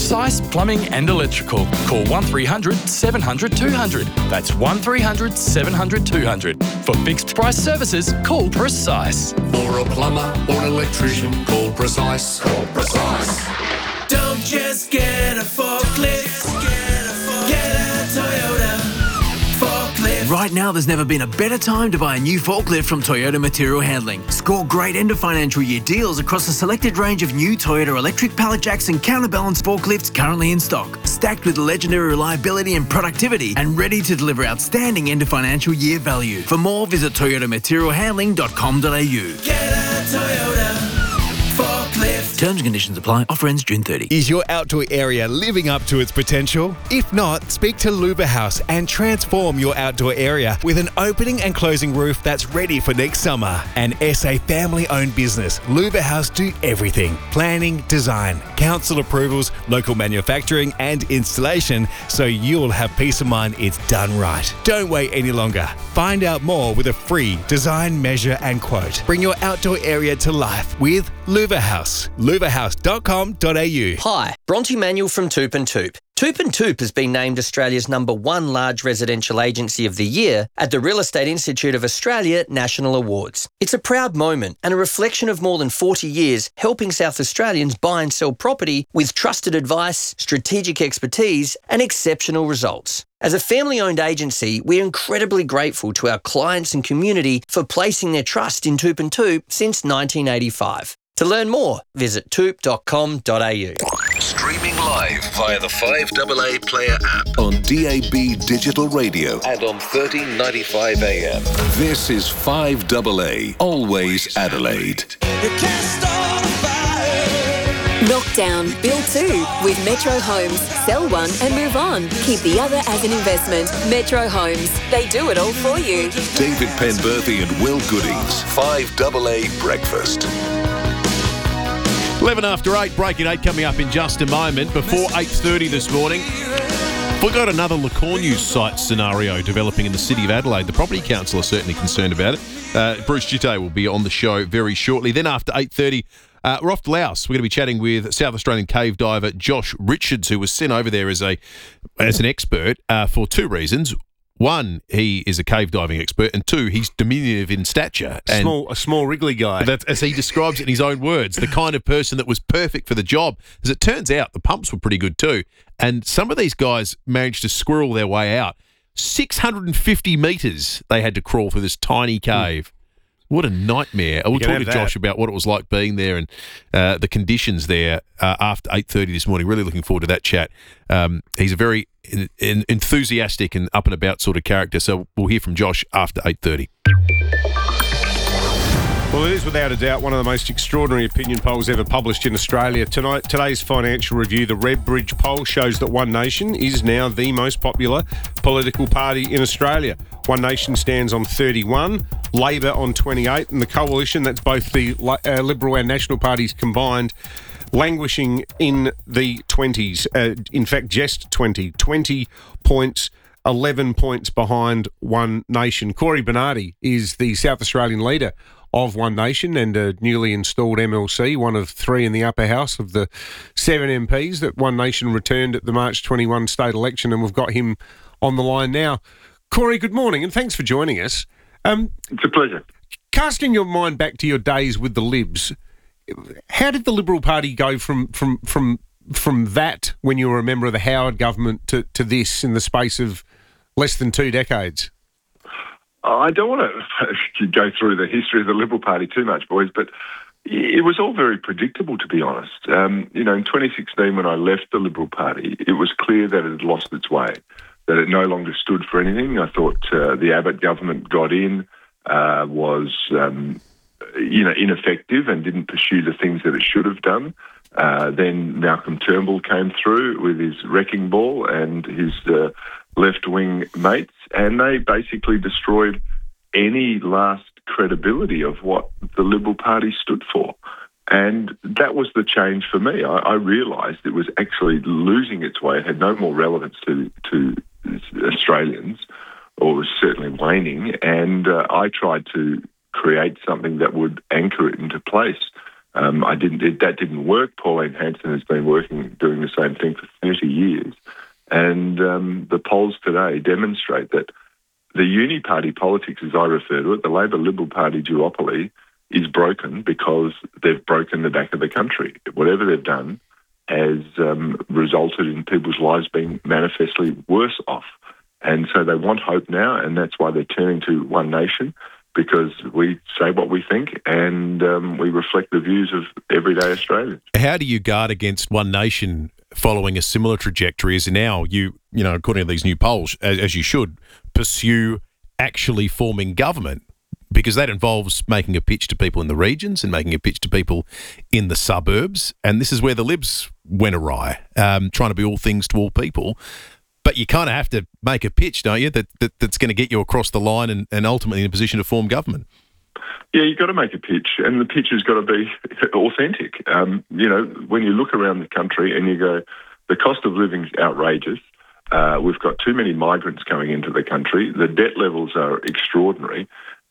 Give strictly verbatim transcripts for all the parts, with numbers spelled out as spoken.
Precise Plumbing and Electrical. Call one three hundred seven hundred two hundred. That's one three hundred seven hundred two hundred. For fixed price services, call Precise. For a plumber or an electrician, call Precise. Call Precise. Don't just get a forklift, get a Toyota forklift. Right now, there's never been a better time to buy a new forklift from Toyota Material Handling. Score great end of financial year deals across a selected range of new Toyota electric pallet jacks and counterbalance forklifts currently in stock, stacked with legendary reliability and productivity, and ready to deliver outstanding end of financial year value. For more, visit toyota material handling dot com dot a u. Get a Toyota forklift. Terms and conditions apply. Offer ends June thirtieth. Is your outdoor area living up to its potential? If not, speak to Luba House and transform your outdoor area with an opening and closing roof that's ready for next summer. An S A family-owned business, Luba House do everything. Planning, design, council approvals, local manufacturing and installation, so you'll have peace of mind it's done right. Don't wait any longer. Find out more with a free design, measure and quote. Bring your outdoor area to life with Luba House. luba house dot com dot a u. Hi, Bronte Manuel from Toop and Toop. Toop and Toop has been named Australia's number one large residential agency of the year at the Real Estate Institute of Australia National Awards. It's a proud moment and a reflection of more than forty years helping South Australians buy and sell property with trusted advice, strategic expertise and exceptional results. As a family-owned agency, we're incredibly grateful to our clients and community for placing their trust in Toop and Toop since nineteen eighty-five. To learn more, visit toop dot com dot a u. Streaming live via the five A A Player app on D A B Digital Radio and on thirteen ninety-five A M. This is five A A, always Adelaide. You can't start a fire. Knockdown, build two with Metro Homes. Sell one and move on. Keep the other as an investment. Metro Homes. They do it all for you. David Penberthy and Will Goodings. five A A Breakfast. eleven after eight, breaking eight coming up in just a moment. Before eight thirty this morning, we've got another Lacornu site scenario developing in the city of Adelaide. The Property Council are certainly concerned about it. Uh, Bruce Jitte will be on the show very shortly. Then after eight thirty, uh, we're off to Laos. We're going to be chatting with South Australian cave diver Josh Richards, who was sent over there as a as an expert uh, for two reasons. One, he is a cave diving expert, and two, he's diminutive in stature. And small, a small wriggly guy. That's, as he describes it in his own words, the kind of person that was perfect for the job. As it turns out, the pumps were pretty good too. And some of these guys managed to squirrel their way out. six hundred fifty metres they had to crawl through this tiny cave. What a nightmare. We'll talk to Josh about what it was like being there and uh, the conditions there uh, after eight thirty this morning. Really looking forward to that chat. Um, he's a very in, in, enthusiastic and up and about sort of character, so we'll hear from Josh after eight thirty. Well, it is without a doubt one of the most extraordinary opinion polls ever published in Australia. Tonight, today's financial review, the Redbridge poll, shows that One Nation is now the most popular political party in Australia. One Nation stands on thirty-one, Labor on twenty-eight, and the coalition, that's both the uh, Liberal and National parties combined, languishing in the twenties. Uh, in fact, just twenty. twenty points, eleven points behind One Nation. Cory Bernardi is the South Australian leader of One Nation and a newly installed M L C, one of three in the upper house of the seven M Ps that One Nation returned at the March twenty-one state election, and we've got him on the line now. Cory, good morning, and thanks for joining us. Um, it's a pleasure. Casting your mind back to your days with the Libs, how did the Liberal Party go from from from from that when you were a member of the Howard government to, to this in the space of less than two decades? I don't want to go through the history of the Liberal Party too much, boys, but it was all very predictable, to be honest. Um, you know, in twenty sixteen, when I left the Liberal Party, it was clear that it had lost its way, that it no longer stood for anything. I thought uh, the Abbott government got in, uh, was, um, you know, ineffective and didn't pursue the things that it should have done. Uh, then Malcolm Turnbull came through with his wrecking ball and his uh, left-wing mates, and they basically destroyed any last credibility of what the Liberal Party stood for. And that was the change for me. I, I realised it was actually losing its way. It had no more relevance to, to Australians, or was certainly waning, and uh, I tried to create something that would anchor it into place. Um, I didn't. It, that didn't work. Pauline Hanson has been working, doing the same thing for thirty years, and um, the polls today demonstrate that the uni-party politics, as I refer to it, the Labor-Liberal Party duopoly, is broken because they've broken the back of the country. Whatever they've done has um, resulted in people's lives being manifestly worse off. And so they want hope now, and that's why they're turning to One Nation, because we say what we think and um, we reflect the views of everyday Australians. How do you guard against One Nation following a similar trajectory as now you, you know, according to these new polls, as, as you should, pursue actually forming government? Because that involves making a pitch to people in the regions and making a pitch to people in the suburbs. And this is where the Libs went awry, um, trying to be all things to all people. But you kind of have to make a pitch, don't you, that, that that's going to get you across the line and, and ultimately in a position to form government? Yeah, you've got to make a pitch, and the pitch has got to be authentic. Um, you know, when you look around the country and you go, the cost of living is outrageous, uh, we've got too many migrants coming into the country, the debt levels are extraordinary,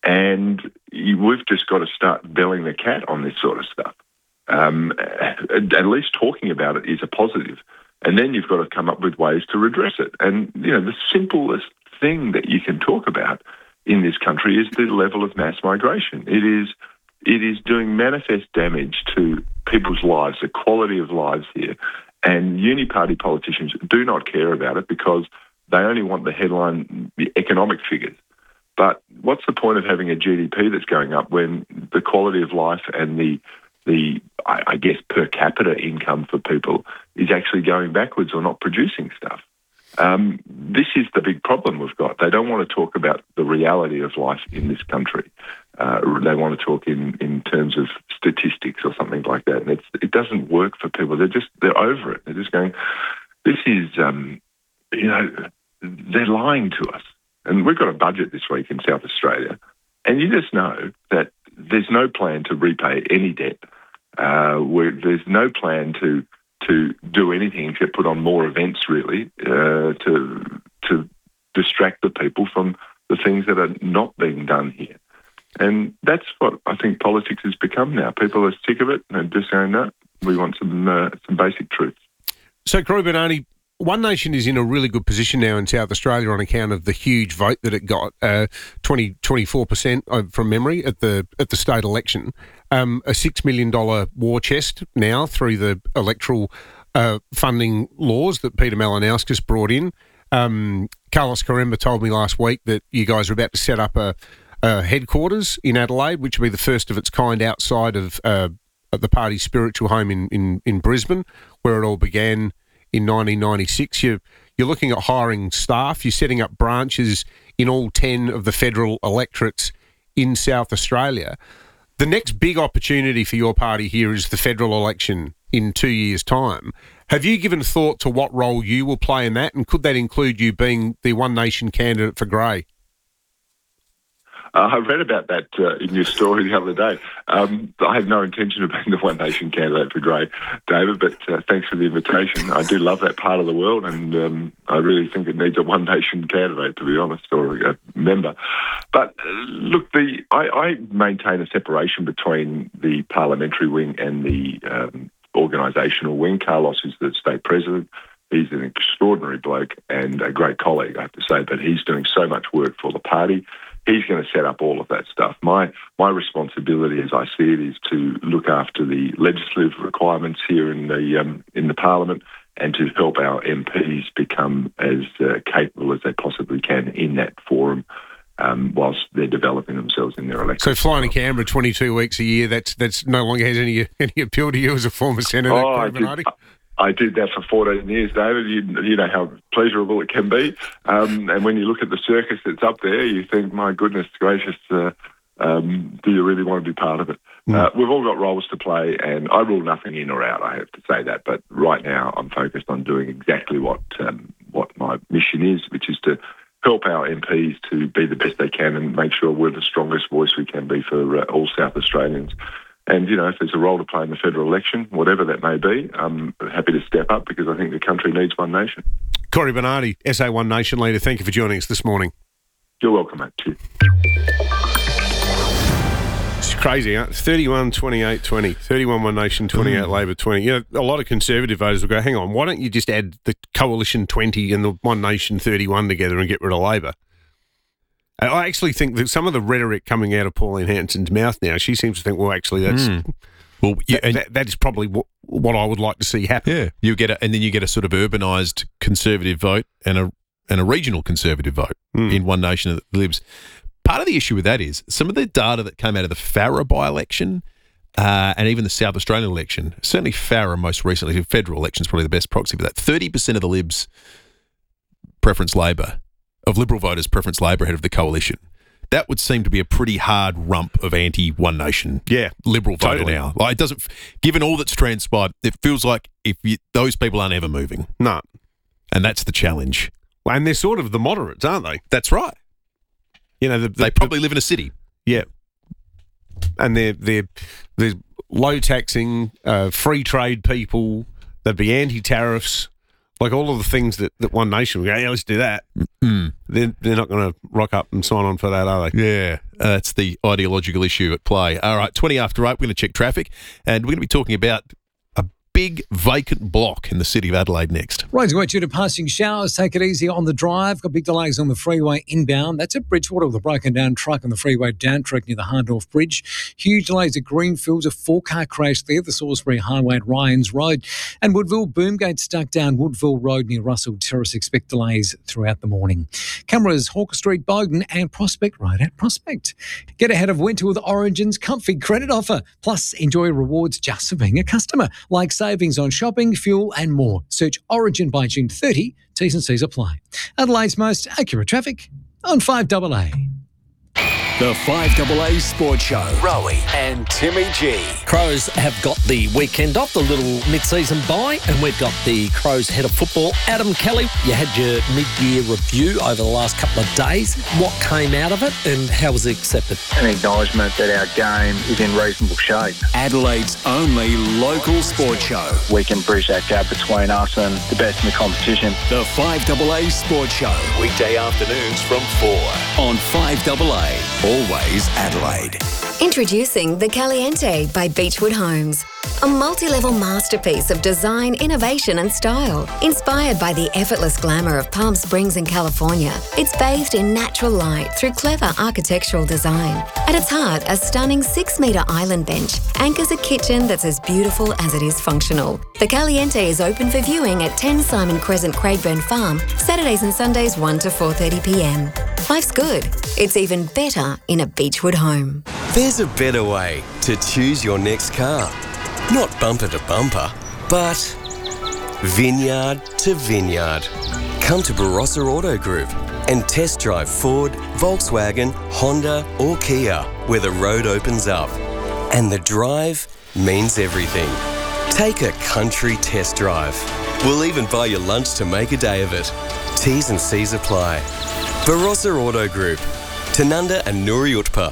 and you, we've just got to start belling the cat on this sort of stuff. Um, at, at least talking about it is a positive. And then you've got to come up with ways to redress it. And, you know, the simplest thing that you can talk about in this country is the level of mass migration. It is it is doing manifest damage to people's lives, the quality of lives here. And uni-party politicians do not care about it because they only want the headline, the economic figures. But what's the point of having a G D P that's going up when the quality of life and the the, I guess, per capita income for people is actually going backwards or not producing stuff? Um, this is the big problem we've got. They don't want to talk about the reality of life in this country. Uh, they want to talk in, in terms of statistics or something like that. And it's, it doesn't work for people. They're just, they're over it. They're just going, this is, um, you know, they're lying to us. And we've got a budget this week in South Australia. And you just know that there's no plan to repay any debt. Uh, where there's no plan to to do anything except put on more events, really, uh, to to distract the people from the things that are not being done here. And that's what I think politics has become now. People are sick of it and just saying, no, we want some uh, some basic truths. So, Corey Bernardi, One Nation is in a really good position now in South Australia on account of the huge vote that it got, uh, twenty, twenty-four percent from memory at the at the state election. Um, a six million dollars war chest now through the electoral uh, funding laws that Peter Malinauskas brought in. Um, Carlos Caremba told me last week that you guys are about to set up a, a headquarters in Adelaide, which will be the first of its kind outside of uh, the party's spiritual home in, in, in Brisbane, where it all began in nineteen ninety-six. You're, you're looking at hiring staff. You're setting up branches in all ten of the federal electorates in South Australia. The next big opportunity for your party here is the federal election in two years' time. Have you given thought to what role you will play in that, and could that include you being the One Nation candidate for Grey? Uh, I read about that uh, in your story the other day. Um, I have no intention of being the One Nation candidate for Grey, David, but uh, thanks for the invitation. I do love that part of the world, and um, I really think it needs a One Nation candidate, to be honest, or a member. But uh, look, the I, I maintain a separation between the parliamentary wing and the um, organisational wing. Carlos is the state president. He's an extraordinary bloke and a great colleague, I have to say, but he's doing so much work for the party. He's going to set up all of that stuff. My my responsibility, as I see it, is to look after the legislative requirements here in the um, in the Parliament and to help our M Ps become as uh, capable as they possibly can in that forum um, whilst they're developing themselves in their election. So flying to Canberra twenty-two weeks a year, that's that's no longer has any any appeal to you as a former senator? Oh, I did, I did that for fourteen years, David. You, you know how pleasurable it can be. Um, and when you look at the circus that's up there, you think, my goodness gracious, uh, um, do you really want to be part of it? Mm. Uh, we've all got roles to play, and I rule nothing in or out, I have to say that. But right now I'm focused on doing exactly what um, what my mission is, which is to help our M Ps to be the best they can and make sure we're the strongest voice we can be for uh, all South Australians. And, you know, if there's a role to play in the federal election, whatever that may be, I'm happy to step up because I think the country needs One Nation. Corey Bernardi, S A One Nation leader, thank you for joining us this morning. You're welcome, mate. Cheers. crazy, huh? thirty-one, twenty-eight, twenty. thirty-one One Nation, twenty-eight Mm. Labor, twenty. You know, a lot of Conservative voters will go, hang on, why don't you just add the Coalition twenty and the One Nation thirty-one together and get rid of Labor? I actually think that some of the rhetoric coming out of Pauline Hanson's mouth now, she seems to think, well, actually, that's Mm. well, yeah, that, and- that, that is probably what, what I would like to see happen. Yeah, you get a, and then you get a sort of urbanised Conservative vote and a and a regional Conservative vote Mm. in One Nation that lives. Part of the issue with that is some of the data that came out of the Farrer by-election uh, and even the South Australian election, certainly Farrer most recently, the federal election is probably the best proxy for that. thirty percent of the Libs preference Labor, of Liberal voters preference Labor ahead of the Coalition. That would seem to be a pretty hard rump of anti-One Nation yeah, Liberal voter totally. now. Like, it doesn't, given all that's transpired, it feels like if you, those people aren't ever moving. No. And that's the challenge. Well, and they're sort of the moderates, aren't they? That's right. You know, the, the, they probably live in a city. Yeah. And they're, they're, they're low taxing, uh, free trade people. They'd be anti-tariffs. Like all of the things that, that One Nation will go, yeah, let's do that. Mm. They're, they're not going to rock up and sign on for that, are they? Yeah, uh, that's the ideological issue at play. All right, twenty after eight, we're going to check traffic, and we're going to be talking about a big vacant block in the city of Adelaide next. Roads wet due to passing showers. Take it easy on the drive. Got big delays on the freeway inbound. That's at Bridgewater with a broken down truck on the freeway down track near the Hardorf Bridge. Huge delays at Greenfields. A four-car crash there. The Salisbury Highway at Ryans Road. And Woodville, Boomgate stuck down Woodville Road near Russell Terrace. Expect delays throughout the morning. Cameras Hawker Street, Bowden and Prospect Road at Prospect. Get ahead of winter with Origin's comfy credit offer. Plus, enjoy rewards just for being a customer, like savings on shopping, fuel and more. Search Origin by June thirtieth. T's and C's apply. Adelaide's most accurate traffic on five double A. The five double A Sports Show. Rowie and Timmy G. Crows have got the weekend off, the little mid-season bye, and we've got the Crows head of football, Adam Kelly. You had your mid-year review over the last couple of days. What came out of it and how was it accepted? An acknowledgement that our game is in reasonable shape. Adelaide's only local sports show. We can bridge that gap between us and the best in the competition. The five double A Sports Show. Weekday afternoons from four on five double A. Always Adelaide. Introducing the Caliente by Beechwood Homes. A multi-level masterpiece of design, innovation and style. Inspired by the effortless glamour of Palm Springs in California, it's bathed in natural light through clever architectural design. At its heart, a stunning six-metre island bench anchors a kitchen that's as beautiful as it is functional. The Caliente is open for viewing at ten Simon Crescent, Craigburn Farm, Saturdays and Sundays one to four thirty p m. Life's good. It's even better in a Beechwood home. There's a better way to choose your next car. Not bumper to bumper, but vineyard to vineyard. Come to Barossa Auto Group and test drive Ford, Volkswagen, Honda or Kia, where the road opens up. And the drive means everything. Take a country test drive. We'll even buy you lunch to make a day of it. T's and C's apply. Barossa Auto Group, Tanunda and Nuri Utpa.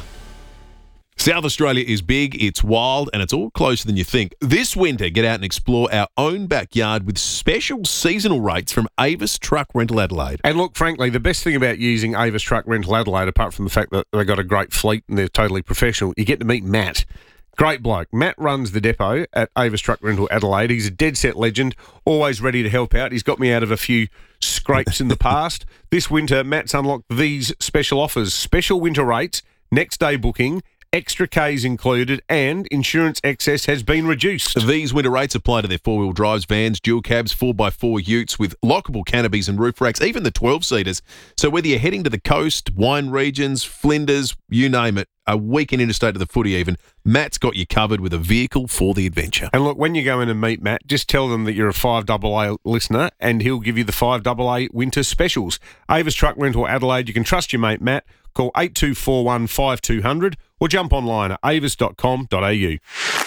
South Australia is big, it's wild, and it's all closer than you think. This winter, get out and explore our own backyard with special seasonal rates from Avis Truck Rental Adelaide. And look, frankly, the best thing about using Avis Truck Rental Adelaide, apart from the fact that they've got a great fleet and they're totally professional, you get to meet Matt. Great bloke. Matt runs the depot at Avis Truck Rental Adelaide. He's a dead set legend, always ready to help out. He's got me out of a few scrapes in the past. This winter, Matt's unlocked these special offers. Special winter rates, next day booking, extra Ks included, and insurance excess has been reduced. These winter rates apply to their four-wheel drives, vans, dual cabs, four by four utes with lockable canopies and roof racks, even the twelve-seaters. So whether you're heading to the coast, wine regions, Flinders, you name it, a weekend interstate to the footy even, Matt's got you covered with a vehicle for the adventure. And look, when you go in and meet Matt, just tell them that you're a five double A listener and he'll give you the five double A winter specials. Avis Truck Rental Adelaide, you can trust your mate Matt. Call eight two four one, five two zero zero or jump online at avis dot com dot a u.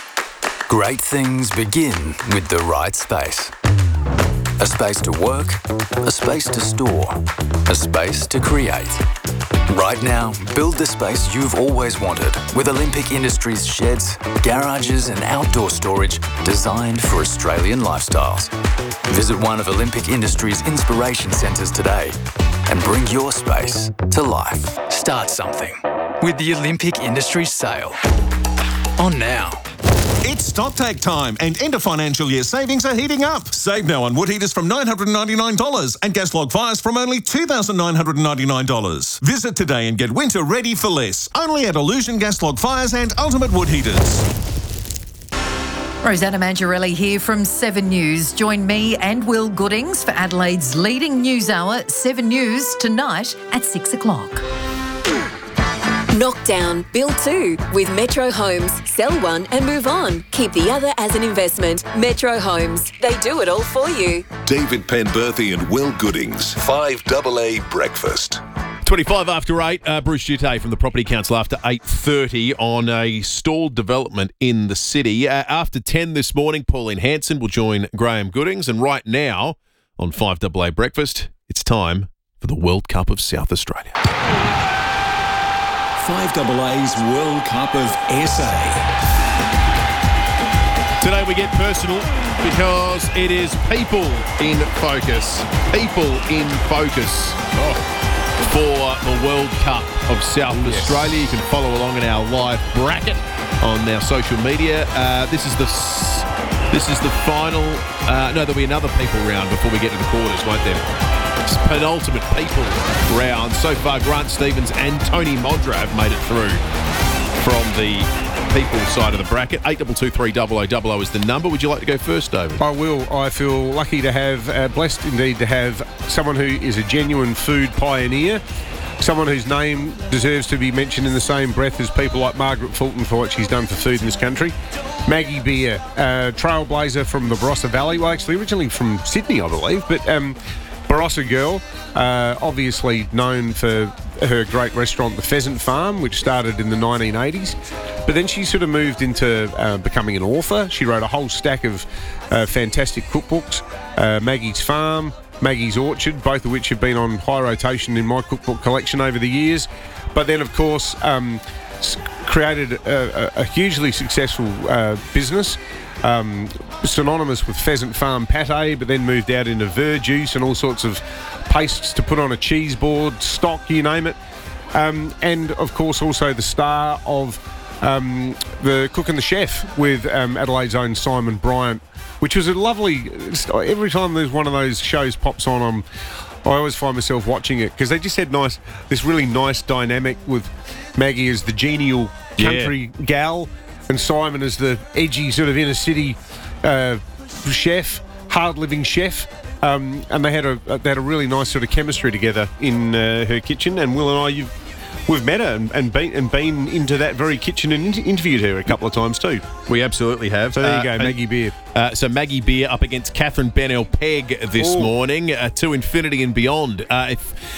Great things begin with the right space. A space to work, a space to store, a space to create. Right now, build the space you've always wanted with Olympic Industries sheds, garages and outdoor storage designed for Australian lifestyles. Visit one of Olympic Industries' inspiration centres today and bring your space to life. Start something with the Olympic Industries sale. on Now. It's stocktake time and end of financial year savings are heating up. Save now on wood heaters from nine hundred ninety-nine dollars and gas log fires from only two thousand nine hundred ninety-nine dollars. Visit today and get winter ready for less. Only at Illusion Gas Log Fires and Ultimate Wood Heaters. Rosanna Mangiarelli here from Seven News. Join me and Will Goodings for Adelaide's leading news hour, Seven News, tonight at six o'clock. Knock down, build two with Metro Homes. Sell one and move on. Keep the other as an investment. Metro Homes. They do it all for you. David Penberthy and Will Goodings. five double A Breakfast. twenty-five after eight, uh, Bruce Dutte from the Property Council after eight thirty on a stalled development in the city. Uh, after ten this morning, Pauline Hanson will join Graham Goodings. And right now on five double A Breakfast, it's time for the World Cup of South Australia. five double A's World Cup of S A. Today we get personal because it is people in focus. People in focus. Oh. For the World Cup of South yes. Australia. You can follow along in our live bracket on our social media. Uh, this is the this is the final. Uh, no, there'll be another people round before we get to the quarters, won't there? It's penultimate people round. So far, Grant Stevens and Tony Modra have made it through from the people side of the bracket. eight two two three double oh double oh is the number. Would you like to go first, David? I will. I feel lucky to have, uh, blessed indeed to have someone who is a genuine food pioneer, someone whose name deserves to be mentioned in the same breath as people like Margaret Fulton for what she's done for food in this country. Maggie Beer, uh, trailblazer from the Barossa Valley, well actually originally from Sydney I believe, but um, Barossa girl, uh, obviously known for her great restaurant, The Pheasant Farm, which started in the nineteen eighties. But then she sort of moved into uh, becoming an author. She wrote a whole stack of uh, fantastic cookbooks, uh, Maggie's Farm, Maggie's Orchard, both of which have been on high rotation in my cookbook collection over the years. But then, of course, um, created a, a hugely successful uh, business, um, synonymous with Pheasant Farm pate, but then moved out into verjuice and all sorts of pastes to put on a cheese board, stock, you name it. Um, and, of course, also the star of um, The Cook and the Chef with um, Adelaide's own Simon Bryant, which was a lovely... Every time there's one of those shows pops on, I'm, I always find myself watching it because they just had nice, this really nice dynamic with Maggie as the genial country yeah. gal and Simon as the edgy sort of inner city uh, chef, hard-living chef. Um, and they had a they had a really nice sort of chemistry together in uh, her kitchen. And Will and I, you've, we've met her and, and been and been into that very kitchen and inter- interviewed her a couple of times too. We absolutely have. So there you uh, go, Maggie Beer. Uh, so Maggie Beer up against Catherine Bennell-Pegg this Ooh. morning, uh, to infinity and beyond. Uh,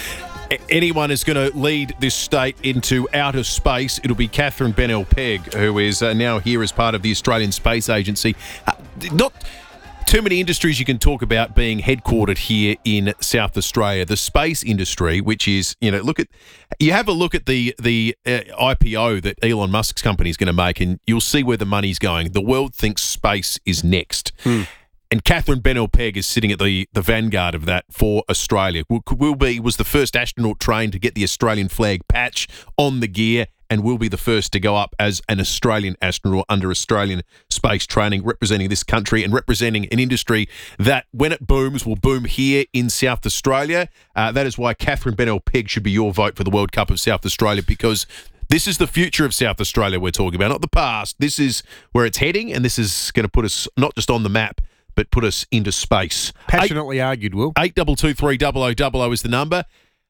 if anyone is going to lead this state into outer space, it'll be Catherine Bennell-Pegg, who is uh, now here as part of the Australian Space Agency. Uh, not... Too many industries you can talk about being headquartered here in South Australia. The space industry, which is, you know, look at, you have a look at the the uh, I P O that Elon Musk's company is going to make, and you'll see where the money's going. The world thinks space is next. Hmm. And Catherine Bennell-Pegg is sitting at the, the vanguard of that for Australia. Will, will be was the first astronaut trained to get the Australian flag patch on the gear, and will be the first to go up as an Australian astronaut under Australian space training, representing this country and representing an industry that, when it booms, will boom here in South Australia. Uh, that is why Catherine Bennell-Pegg should be your vote for the World Cup of South Australia, because this is the future of South Australia we're talking about, not the past. This is where it's heading, and this is going to put us not just on the map, but put us into space. Passionately Eight, argued, Will. eight two two three double oh double oh is the number.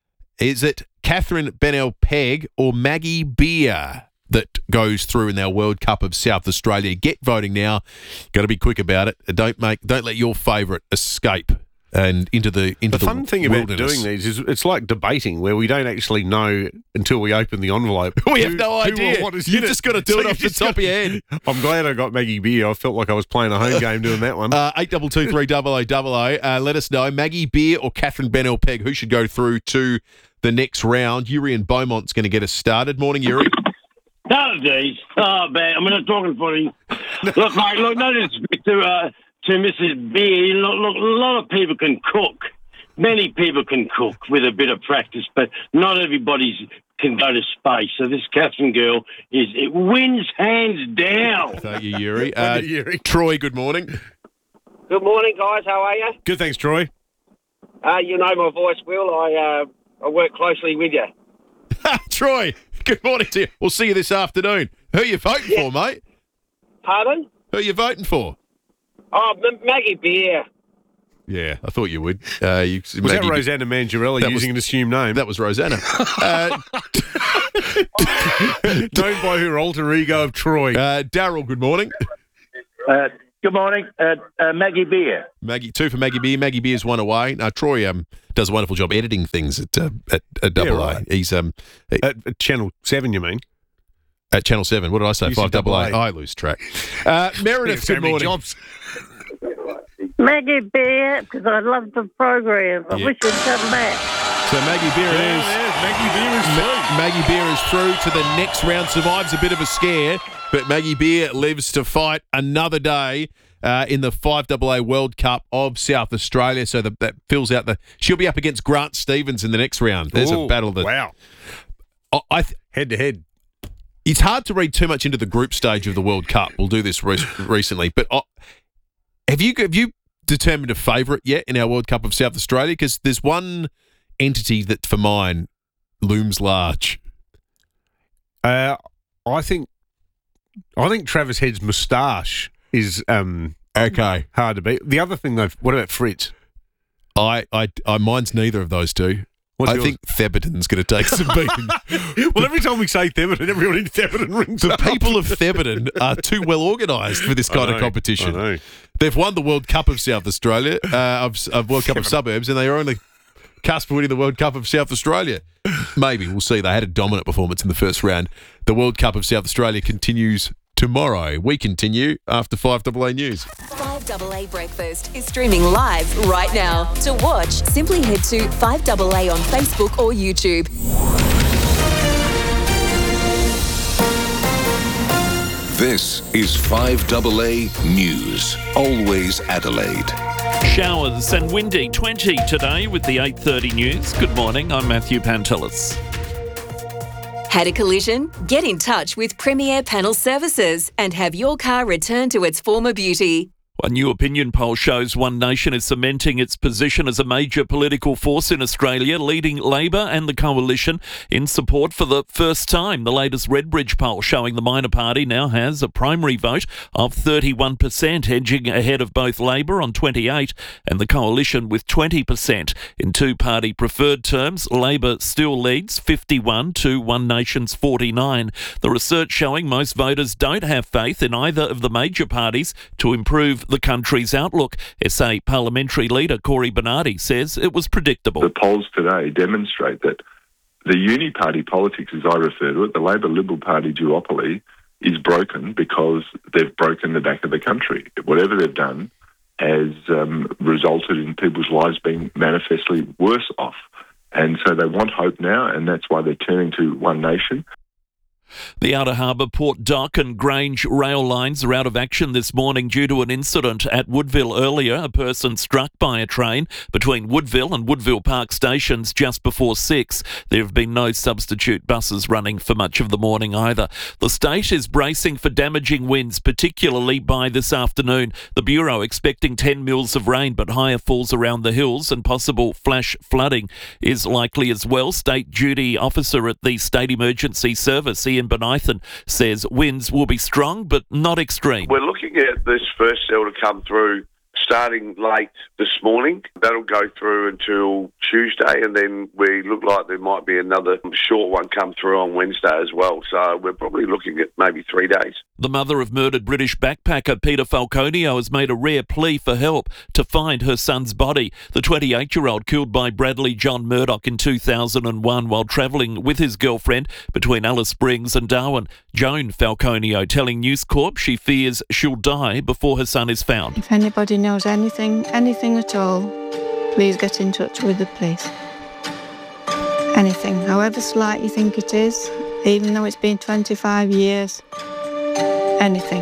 Is it Catherine Bennell-Pegg or Maggie Beer that goes through in our World Cup of South Australia? Get voting now. Got to be quick about it. Don't make, don't let your favourite escape and into the into the, the fun thing wilderness. About doing these is it's like debating, where we don't actually know until we open the envelope. We who, have no idea. You've just got to do so it off the top got, of your head. I'm glad I got Maggie Beer. I felt like I was playing a home game doing that one. Uh, eight two two three double oh double oh. Uh, let us know. Maggie Beer or Catherine Bennell-Pegg, who should go through to the next round? Yuri and Beaumont's going to get us started. Morning, Yuri. Hello, Dees. Oh, man. I'm not talking funny. Look, mate, look, no disrespect to, uh, to Missus Beer. Look, look, a lot of people can cook. many people can cook with a bit of practice, but not everybody can go to space. So this Catherine girl is it wins hands down. Thank you, Yuri. Uh, Yuri. Troy, good morning. Good morning, guys. How are you? Good, thanks, Troy. Uh, you know my voice, Will. I uh, I work closely with you. Troy, good morning to you. We'll see you this afternoon. Who are you voting yeah. for, mate? Pardon? Who are you voting for? Oh, M- Maggie Beer. Yeah, I thought you would. Uh, you, was Maggie that Rosanna Mangiarelli using was, an assumed name? That was Rosanna. uh, Known by her alter ego of Troy. Uh, Daryl, good morning. Uh, good morning. Uh, uh, Maggie Beer. Maggie, two for Maggie Beer. Maggie Beer's one away. Now, Troy um, does a wonderful job editing things at uh, at, at Double yeah, right. A. He's um at, at Channel Seven, you mean? At Channel Seven. What did I say? You Five Double A. A. I lose track. Uh, Meredith, good morning. Jobs. Maggie Beer, because I love the program. I Yeah. wish you'd come back. So Maggie Beer it Yeah, is. yeah, Maggie Beer is Ma- Maggie Beer is through to the next round. Survives a bit of a scare, but Maggie Beer lives to fight another day uh, in the five double A World Cup of South Australia. So the, that fills out the. She'll be up against Grant Stevens in the next round. There's Ooh, a battle that. Wow. I, I th- head to head. It's hard to read too much into the group stage of the World Cup. We'll do this re- recently, but I, have you have you determined a favourite yet in our World Cup of South Australia? Because there's one entity that, for mine, looms large. Uh, I think, I think Travis Head's moustache is um, okay. Hard to beat. The other thing, though, what about Fritz? I, I, I mine's neither of those two. What's I yours? think Theberton's going to take some beating. Well, every time we say Theberton, everyone in Theberton rings The up. people of Theberton are too well organised for this I kind know, of competition. I know. They've won the World Cup of South Australia, uh, of, of World Cup of Suburbs, and they are on the cusp of winning the World Cup of South Australia. Maybe, we'll see. They had a dominant performance in the first round. The World Cup of South Australia continues tomorrow. We continue after five double A News. five double A Breakfast is streaming live right now. To watch, simply head to five double A on Facebook or YouTube. This is five double A News. Always Adelaide. Showers and windy twenty today with the eight thirty news. Good morning, I'm Matthew Pantelis. Had a collision? Get in touch with Premier Panel Services and have your car returned to its former beauty. A new opinion poll shows One Nation is cementing its position as a major political force in Australia, leading Labor and the Coalition in support for the first time. The latest Redbridge poll showing the minor party now has a primary vote of thirty-one percent, edging ahead of both Labor on twenty-eight and the Coalition with twenty percent. In two-party preferred terms, Labor still leads fifty-one to One Nation's forty-nine. The research showing most voters don't have faith in either of the major parties to improve the country's outlook. S A parliamentary leader Corey Bernardi says it was predictable. The polls today demonstrate that the uni-party politics, as I refer to it, the Labor-Liberal Party duopoly, is broken because they've broken the back of the country. Whatever they've done has um, resulted in people's lives being manifestly worse off. And so they want hope now, and that's why they're turning to One Nation. The Outer Harbour, Port Dock and Grange rail lines are out of action this morning due to an incident at Woodville earlier. A person struck by a train between Woodville and Woodville Park stations just before six. There have been no substitute buses running for much of the morning either. The state is bracing for damaging winds, particularly by this afternoon. The Bureau expecting ten mils of rain, but higher falls around the hills and possible flash flooding is likely as well. State Duty Officer at the State Emergency Service, Ian Benithan, says winds will be strong but not extreme. We're looking at this first cell to come through starting late this morning. That'll go through until Tuesday, and then we look like there might be another short one come through on Wednesday as well. So we're probably looking at maybe three days. The mother of murdered British backpacker Peter Falconio has made a rare plea for help to find her son's body. The twenty-eight-year-old killed by Bradley John Murdoch in two thousand one while travelling with his girlfriend between Alice Springs and Darwin. Joan Falconio telling News Corp she fears she'll die before her son is found. If anybody knows anything, anything at all, please get in touch with the police. Anything, however slight you think it is, even though it's been twenty-five years, anything.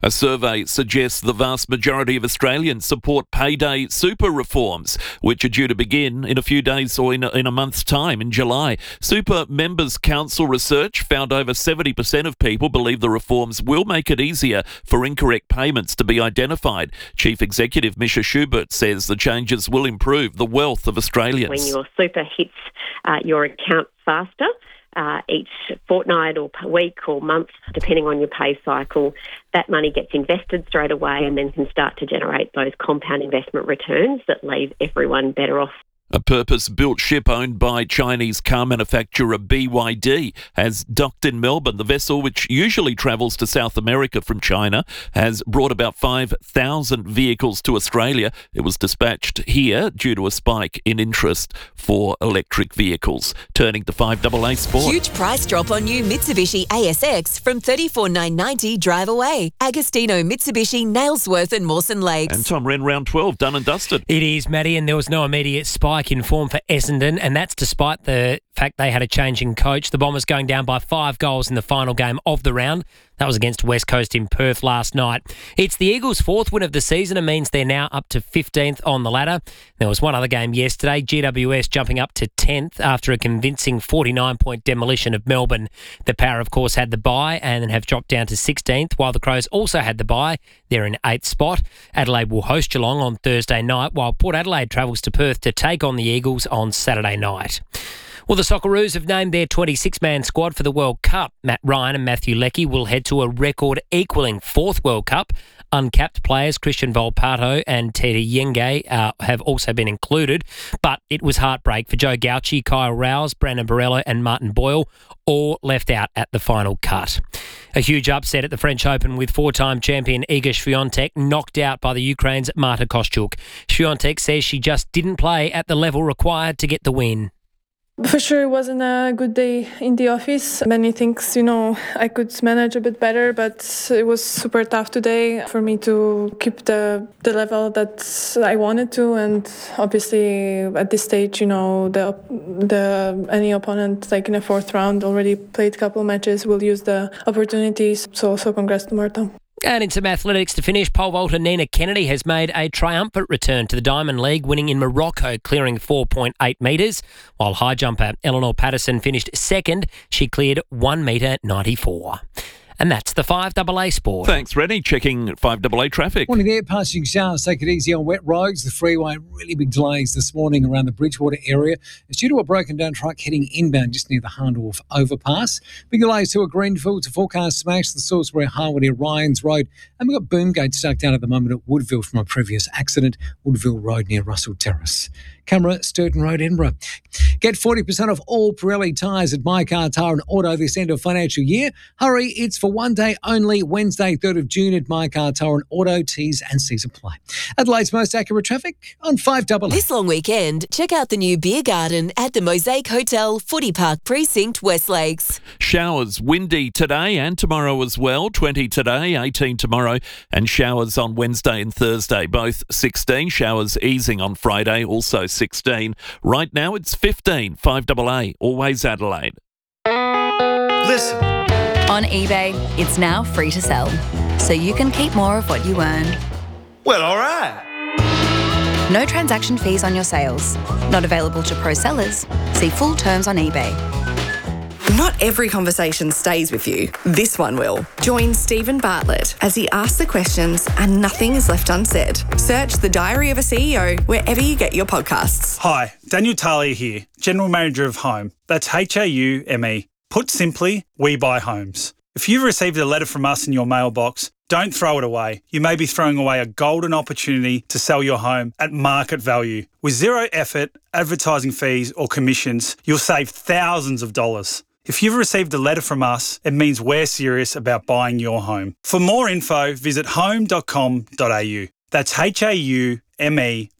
A survey suggests the vast majority of Australians support payday super reforms, which are due to begin in a few days or in a, in a month's time in July. Super Members Council research found over seventy percent of people believe the reforms will make it easier for incorrect payments to be identified. Chief Executive Misha Schubert says the changes will improve the wealth of Australians. When your super hits uh, your account faster, Uh, each fortnight or per week or month, depending on your pay cycle, that money gets invested straight away and then can start to generate those compound investment returns that leave everyone better off. A purpose-built ship owned by Chinese car manufacturer B Y D has docked in Melbourne. The vessel, which usually travels to South America from China, has brought about five thousand vehicles to Australia. It was dispatched here due to a spike in interest for electric vehicles. Turning to five A A Sport. Huge price drop on new Mitsubishi A S X from thirty-four thousand nine hundred ninety drive away. Agostino, Mitsubishi, Nailsworth and Mawson Lakes. And Tom Wren, round twelve, done and dusted. It is, Maddie, and there was no immediate spike in form for Essendon, and that's despite the fact they had a change in coach. The Bombers going down by five goals in the final game of the round. That was against West Coast in Perth last night. It's the Eagles' fourth win of the season and means they're now up to fifteenth on the ladder. There was one other game yesterday, G W S jumping up to tenth after a convincing forty-nine point demolition of Melbourne. The Power, of course, had the bye and have dropped down to sixteenth, while the Crows also had the bye. They're in eighth spot. Adelaide will host Geelong on Thursday night, while Port Adelaide travels to Perth to take on the Eagles on Saturday night. Well, the Socceroos have named their twenty-six man squad for the World Cup. Matt Ryan and Matthew Leckie will head to a record-equaling fourth World Cup. Uncapped players Christian Volpato and Teddy Yenge uh, have also been included, but it was heartbreak for Joe Gauci, Kyle Rouse, Brandon Barello and Martin Boyle, all left out at the final cut. A huge upset at the French Open with four-time champion Iga Swiatek knocked out by the Ukraine's Marta Kostyuk. Swiatek says she just didn't play at the level required to get the win. For sure, it wasn't a good day in the office. Many things, you know, I could manage a bit better, but it was super tough today for me to keep the the level that I wanted to. And obviously, at this stage, you know, the the any opponent like in the fourth round already played a couple matches will use the opportunities. So, also congrats to Marta. And in some athletics to finish, pole vaulter Nina Kennedy has made a triumphant return to the Diamond League, winning in Morocco, clearing four point eight metres, while high jumper Eleanor Patterson finished second. She cleared one metre ninety-four. And that's the five A A Sport. Thanks, Rennie. Checking five A A traffic. Morning there, passing showers. Take it easy on wet roads. The freeway, really big delays this morning around the Bridgewater area. It's due to a broken down truck heading inbound just near the Harndorf overpass. Big delays to a Greenfield to forecast smash, the Salisbury Highway near Ryans Road. And we've got Boomgate stuck down at the moment at Woodville from a previous accident, Woodville Road near Russell Terrace. Camera, Sturton Road, Edinburgh. Get forty percent off all Pirelli tyres at My Car Tyre and Auto this end of financial year. Hurry, it's for one day only, Wednesday, third of June at My Car Tyre and Auto. T's and C's apply. Adelaide's most accurate traffic on five A A. This long weekend, check out the new beer garden at the Mosaic Hotel, Footy Park Precinct, Westlakes. Showers windy today and tomorrow as well. twenty today, eighteen tomorrow, and showers on Wednesday and Thursday, both sixteen. Showers easing on Friday, also sixteen. Right now it's fifteen. five A A, always Adelaide. Listen. On eBay, it's now free to sell, so you can keep more of what you earn. Well, all right. No transaction fees on your sales. Not available to pro sellers. See full terms on eBay. Not every conversation stays with you. This one will. Join Stephen Bartlett as he asks the questions and nothing is left unsaid. Search The Diary of a C E O wherever you get your podcasts. Hi, Daniel Talia here, General Manager of Home. That's H A U M E. Put simply, we buy homes. If you've received a letter from us in your mailbox, don't throw it away. You may be throwing away a golden opportunity to sell your home at market value. With zero effort, advertising fees or commissions, you'll save thousands of dollars. If you've received a letter from us, it means we're serious about buying your home. For more info, visit home dot com dot a u. That's H A U M E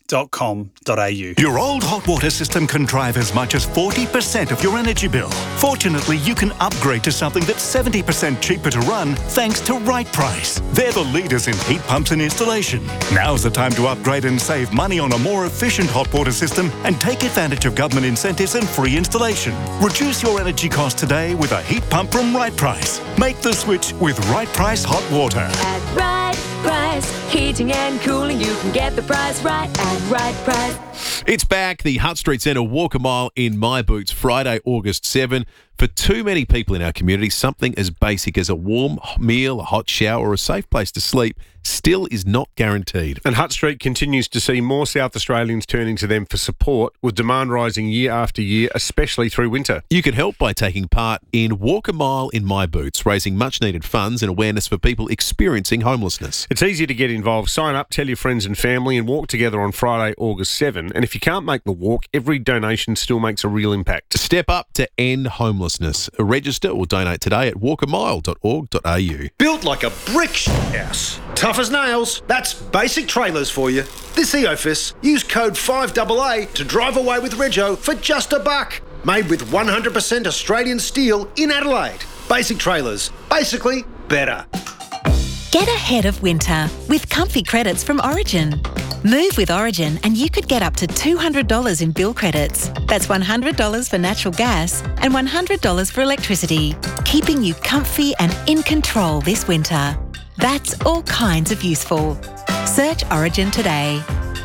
dot com dot a u. Your old hot water system can drive as much as forty percent of your energy bill. Fortunately, you can upgrade to something that's seventy percent cheaper to run thanks to Right Price. They're the leaders in heat pumps and installation. Now's the time to upgrade and save money on a more efficient hot water system and take advantage of government incentives and free installation. Reduce your energy costs today with a heat pump from Right Price. Make the switch with Right Price Hot Water. At Right Price, heating and cooling, you can get the price right at Right Price. It's back. The Hutt Street Centre Walk a Mile in My Boots, Friday, August seventh. For too many people in our community, something as basic as a warm meal, a hot shower, or a safe place to sleep still is not guaranteed. And Hutt Street continues to see more South Australians turning to them for support, with demand rising year after year, especially through winter. You can help by taking part in Walk a Mile in My Boots, raising much-needed funds and awareness for people experiencing homelessness. It's easy to get involved. Sign up, tell your friends and family, and walk together on Friday, August seventh. And if you can't make the walk, every donation still makes a real impact. Step up to end homelessness. Register or donate today at walk a mile dot org dot a u. Built like a brick house. Tough as nails. That's Basic Trailers for you. This EOFIS, use code five A A to drive away with Rego for just a buck. Made with one hundred percent Australian steel in Adelaide. Basic Trailers. Basically better. Get ahead of winter with comfy credits from Origin. Move with Origin and you could get up to two hundred dollars in bill credits. That's one hundred dollars for natural gas and one hundred dollars for electricity, keeping you comfy and in control this winter. That's all kinds of useful. Search Origin today.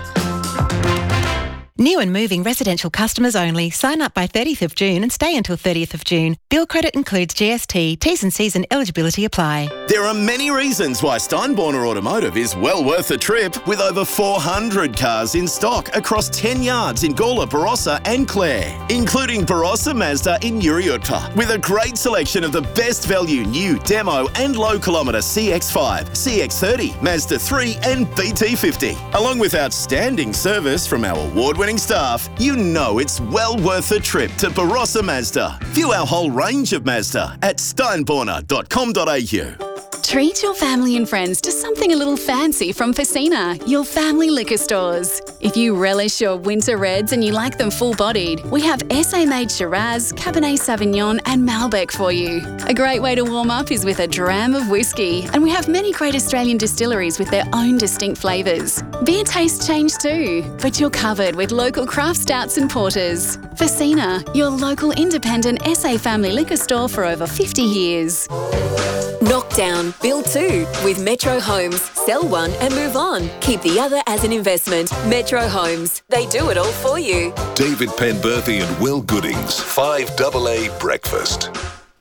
New and moving residential customers only. Sign up by thirtieth of June and stay until thirtieth of June. Bill credit includes G S T. T's and C's and eligibility apply. There are many reasons why Steinborner Automotive is well worth a trip, with over four hundred cars in stock across ten yards in Gawler, Barossa and Clare, including Barossa Mazda in Uriutpa, with a great selection of the best value new, demo and low kilometre C X five, C X thirty, Mazda three and B T fifty. Along with outstanding service from our award-winning staff, you know it's well worth a trip to Barossa Mazda. View our whole range of Mazda at steinborner dot com dot a u. Treat your family and friends to something a little fancy from Facina, your family liquor stores. If you relish your winter reds and you like them full-bodied, we have S A-made Shiraz, Cabernet Sauvignon and Malbec for you. A great way to warm up is with a dram of whiskey, and we have many great Australian distilleries with their own distinct flavours. Beer tastes change too, but you're covered with local craft stouts and porters. Facina, your local independent S A family liquor store for over fifty years. Knock down, build two with Metro Homes. Sell one and move on. Keep the other as an investment. Metro Homes. They do it all for you. David Penberthy and Will Goodings. five A A Breakfast.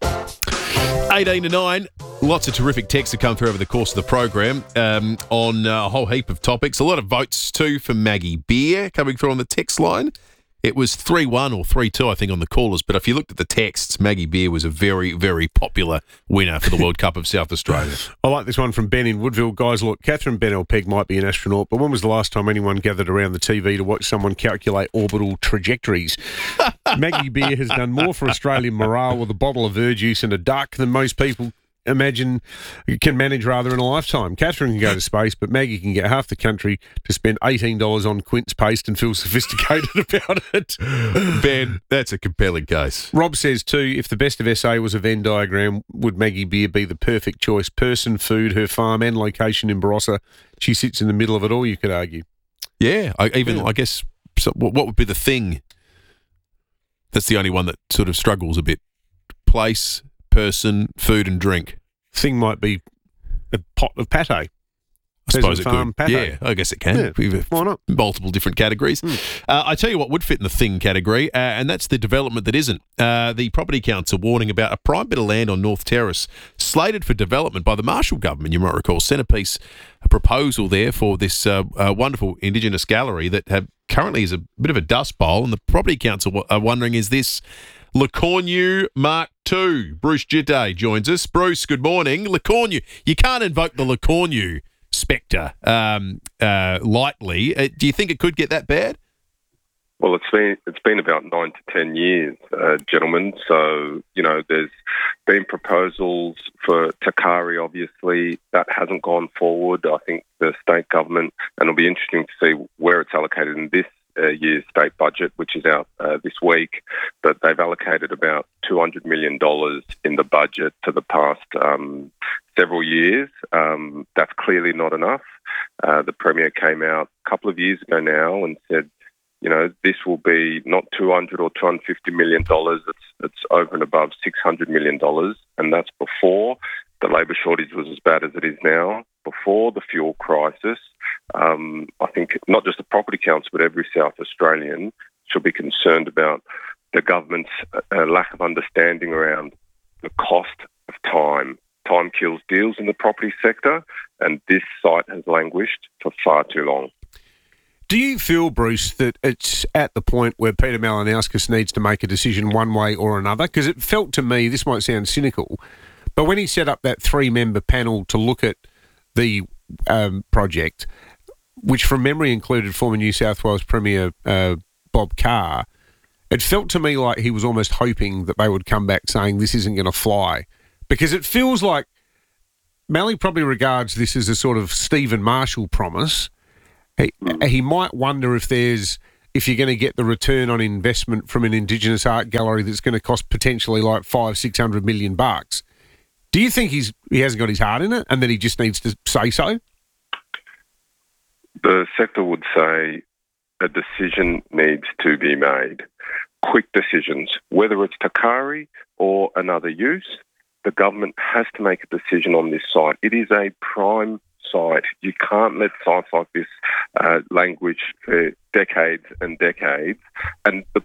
eighteen to nine. Lots of terrific texts have come through over the course of the program um, on a whole heap of topics. A lot of votes too for Maggie Beer coming through on the text line. It was three one or three two, I think, on the callers. But if you looked at the texts, Maggie Beer was a very, very popular winner for the World Cup of South Australia. I like this one from Ben in Woodville. Guys, look, Catherine Bennell-Pegg might be an astronaut, but when was the last time anyone gathered around the T V to watch someone calculate orbital trajectories? Maggie Beer has done more for Australian morale with a bottle of verjuice and a duck than most people imagine can manage rather in a lifetime. Catherine can go to space, but Maggie can get half the country to spend eighteen dollars on quince paste and feel sophisticated about it. Ben, that's a compelling case. Rob says too, if the best of S A was a Venn diagram, would Maggie Beer be the perfect choice? Person, food, her farm and location in Barossa. She sits in the middle of it all, you could argue. Yeah, I, even Yeah. I guess so, what what would be the thing that's the only one that sort of struggles a bit? Place, person, food and drink. Thing might be a pot of pate. I suppose it farm could. pate. Yeah, I guess it can. Yeah, We've why not? Multiple different categories. Mm. Uh, I tell you what would fit in the thing category, uh, and that's the development that isn't. Uh, the Property Council warning about a prime bit of land on North Terrace slated for development by the Marshall government. You might recall centrepiece a proposal there for this uh, uh, wonderful Indigenous gallery that have, currently is a bit of a dust bowl, and the Property Council are wondering, is this Le Cornu Mark two? Bruce Jitte joins us. Bruce, good morning. Le Cornu. You can't invoke the Le Cornu spectre um, uh, lightly. Uh, do you think it could get that bad? Well, it's been it's been about nine to ten years, uh, gentlemen. So, you know, there's been proposals for Takari, obviously. That hasn't gone forward. I think the state government, and it'll be interesting to see where it's allocated in this uh, year's state budget, which is out uh, this week, but they've allocated about two hundred million dollars in the budget for the past um, several years. Um, that's clearly not enough. Uh, the Premier came out a couple of years ago now and said, you know, this will be not two hundred or two hundred fifty million dollars. It's, it's over and above six hundred million dollars. And that's before the labour shortage was as bad as it is now, before the fuel crisis. Um, I think not just the Property Council, but every South Australian should be concerned about the government's uh, lack of understanding around the cost of time. Time kills deals in the property sector, and this site has languished for far too long. Do you feel, Bruce, that it's at the point where Peter Malinauskas needs to make a decision one way or another? Because it felt to me, this might sound cynical, but when he set up that three-member panel to look at the um, project, which from memory included former New South Wales Premier uh, Bob Carr, it felt to me like he was almost hoping that they would come back saying this isn't going to fly. Because it feels like Mally probably regards this as a sort of Stephen Marshall promise. He, he might wonder if there's if you're going to get the return on investment from an Indigenous art gallery that's going to cost potentially like five, six hundred million bucks. Do you think he's he hasn't got his heart in it, and that he just needs to say so? The sector would say a decision needs to be made. Quick decisions, whether it's Takari or another use. The government has to make a decision on this site. It is a prime site. You can't let sites like this uh, languish for decades and decades. And the